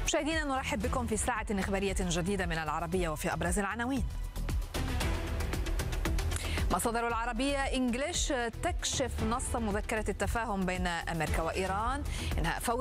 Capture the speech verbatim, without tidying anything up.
مشاهدينا نرحب بكم في ساعة إخبارية جديدة من العربية، وفي أبرز العناوين: مصادر العربية إنجليش تكشف نص مذكرة التفاهم بين أمريكا وإيران، إنهاء فوري